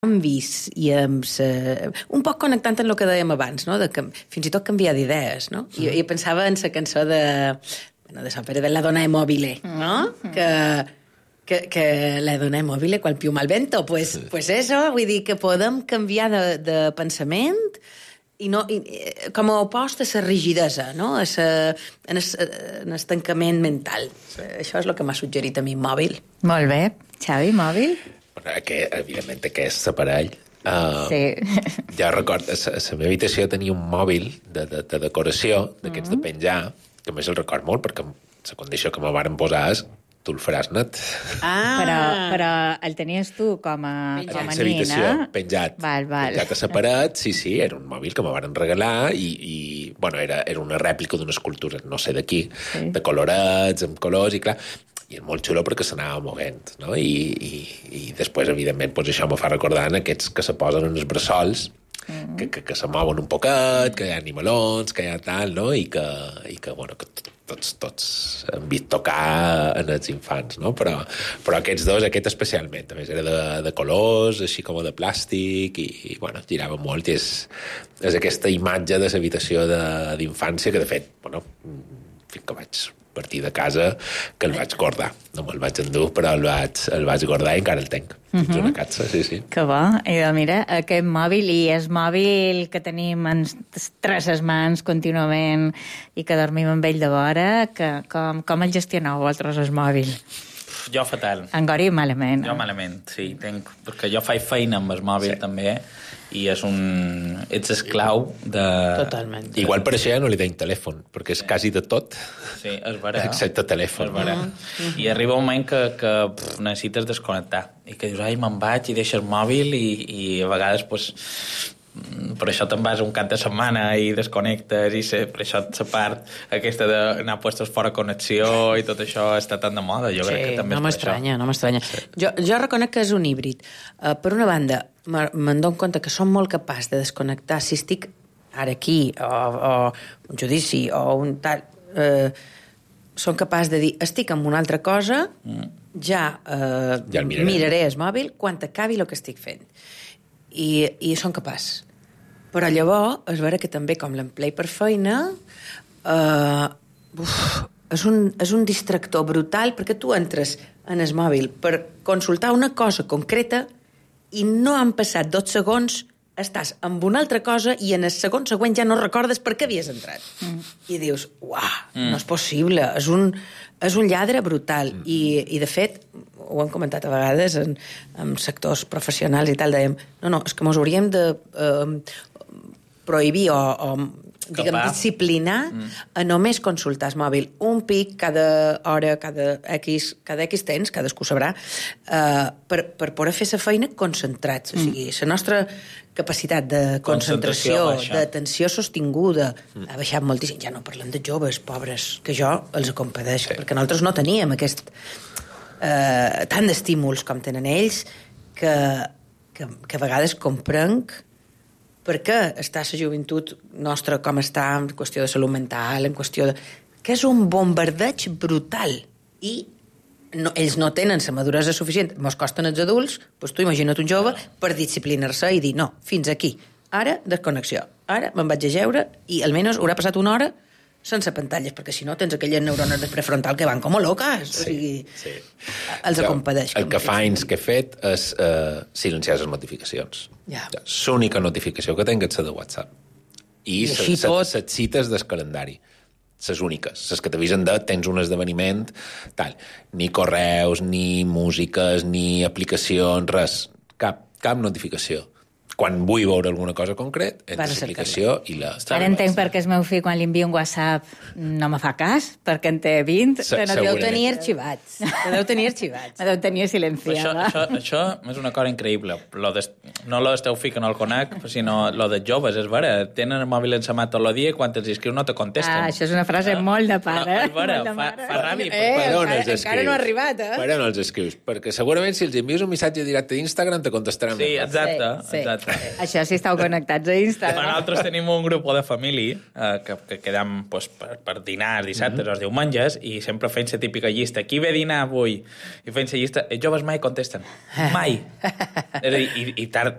canvis i amb un poc connectant amb el que dèiem abans, no? Fins i tot canviar d'idees, no? Jo pensava en la cançó de Sant Pere de La dona è mobile, no? Que la dona è mobile quan più mal vento, pues eso, vull dir que podem canviar de pensament i com a opost a la rigidesa, no? En el tancament mental. Això és el que m'ha suggerit a mi mòbil. Molt bé. Xavi, mòbil? Evidentment, aquest aparell. Sí. Ja recordo, a la meva habitació tenia un mòbil de decoració, d'aquests de penjar, que a més el record molt, perquè la condició que me varen posar és tu el faràs net. Però el tenies tu com a nina? Penjat. Penjat a la paret, sí, era un mòbil que me varen regalar i bueno, era una rèplica d'una escultura, no sé de qui, de colorets, amb colors, i clar, i és molt xulo perquè s'anava movent, no? I després, evidentment, doncs això me fa recordar en aquests que se posen en els bressols, que se mouen un poquet, que hi ha animalons, que hi ha tal, no? I que bueno, que tots hem vist tocar en els infants, no? Però aquests dos, aquest especialment, a més era de colors, així com de plàstic, i bueno, girava molt, i és aquesta imatge de l'habitació d'infància que, de fet, bueno, fins que vaig partir de casa, que el vaig guardar. No me'l vaig endur, però el vaig guardar i encara el tenc. Fins una catxa, sí. Que bo. I mira, aquest mòbil, i és mòbil que tenim en tres mans contínuament i que dormim amb ell de vora, com el gestioneu vosaltres, el mòbil? Jo fatal. En Gori malament. Jo malament, sí. Perquè jo faig feina amb el mòbil també, i ets esclau de... Totalment. Igual per això ja no li tenc telèfon, perquè és quasi de tot. Sí, és vera. Excepte telèfon. I arriba un moment que necessites desconnectar. I que dius, me'n vaig i deixo el mòbil i a vegades, per això te'n vas un cap de setmana i desconnectes i per això la part aquesta d'anar puestos fora connexió i tot això està tan de moda. Jo crec que també no m'estranya. Sí. Jo reconec que és un híbrid. Per una banda, me'n dono compte que som molt capaç de desconnectar si estic ara aquí o un judici o un tal... som capaç de dir, estic en una altra cosa, ja miraré el mòbil quan acabi el que estic fent. I són capaç. Però llavors, és vera que també, com l'emplei per feina, és un distractor brutal, perquè tu entres en el mòbil per consultar una cosa concreta i no han passat 2 segons, estàs amb una altra cosa i en el segon següent ja no recordes per què havies entrat. I dius, no és possible, és un lladre brutal. I de fet, ho hem comentat a vegades en sectors professionals i tal, dèiem, no, és que mos hauríem de prohibir o disciplinar a només consultar el mòbil un pic cada hora, cada X temps, cadascú sabrà, per poder fer la feina concentrats. O sigui, la nostra capacitat de concentració, d'atenció sostinguda, ha baixat moltíssim. Ja no parlem de joves, pobres, que jo els compadeixo, perquè nosaltres no teníem tant d'estímuls com tenen ells, que a vegades comprenc per què està la joventut nostra com està en qüestió de salut mental, en qüestió de... que és un bombardeig brutal. I ells no tenen la maduresa suficient. Mos costen els adults, doncs tu imagina't un jove, per disciplinar-se i dir, no, fins aquí. Ara, desconnexió. Ara me'n vaig a jeure i almenys haurà passat una hora sense pantalles, perquè si no tens aquelles neurones prefrontal que van com a loques. O sigui, els acompadeix. El que fa anys que he fet és silenciar les notificacions. L'única notificació que tinc és la de WhatsApp. I les cites del calendari. Les úniques. Les que t'avisen de tens un esdeveniment, tal. Ni correus, ni músiques, ni aplicacions, res. Cap notificació. Quan vull veure alguna cosa concret, entra l'aplicació i la... Ara entenc perquè el meu fill, quan li envia un WhatsApp, no me fa cas, perquè en té 20. Deu tenir arxivats. Me deu tenir silenciada. Això és una cosa increïble. No lo del teu fill, que no el conec, sinó lo dels joves, és vera. Tenen el mòbil en sa mà tot el dia i quan te'ls escrius no te contesten. Això és una frase molt de pare. És vera, fa ràbia. Encara no ha arribat, Per on els escrius? Perquè segurament si els envies un missatge directe d'Instagram te contestaran. Sí, exacte. Això sí estàu connectats a Instagram. Nosaltres tenim un grup de família que quedam pues, per dinar dissabtes o els diumenges i sempre fem la típica llista. Qui ve a dinar avui? I fem la llista. Els joves mai contesten. Mai. I tard